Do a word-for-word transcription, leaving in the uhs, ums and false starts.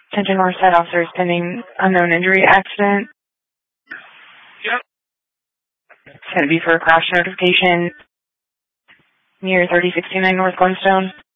Attention Northside officers pending unknown injury accident. Yep. It's going to be for a crash notification near thirty sixty-nine North Glenstone.